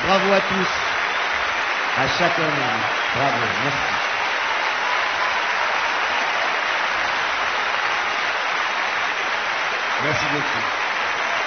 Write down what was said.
bravo à tous, à chacun de vous. Bravo, merci. Merci beaucoup.